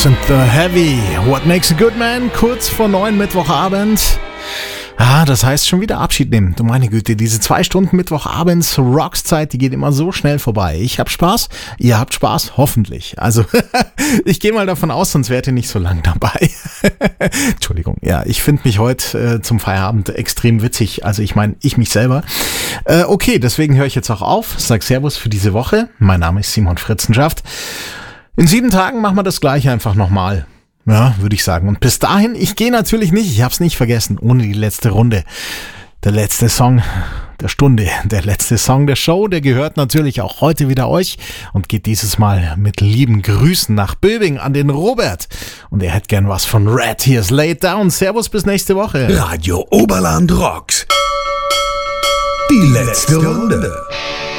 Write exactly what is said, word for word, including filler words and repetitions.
sind The Heavy. What makes a good man? Kurz vor neun Mittwochabend. Ah, das heißt schon wieder Abschied nehmen. Du meine Güte, diese zwei Stunden Mittwochabends Rockszeit, die geht immer so schnell vorbei. Ich hab Spaß, ihr habt Spaß, hoffentlich. Also, ich gehe mal davon aus, sonst wärt ihr nicht so lang dabei. Entschuldigung, ja, ich finde mich heute äh, zum Feierabend extrem witzig. Also ich meine, ich mich selber. Äh, okay, deswegen höre ich jetzt auch auf. Sag Servus für diese Woche. Mein Name ist Simon Fritzenschaft. In sieben Tagen machen wir das gleiche einfach nochmal. Ja, würde ich sagen. Und bis dahin, ich gehe natürlich nicht, ich hab's nicht vergessen, ohne die letzte Runde. Der letzte Song der Stunde, der letzte Song der Show, der gehört natürlich auch heute wieder euch und geht dieses Mal mit lieben Grüßen nach Böbing an den Robert. Und er hätte gern was von Red. Here's Laid Down. Servus, bis nächste Woche. Radio Oberland rockt. Die letzte Runde.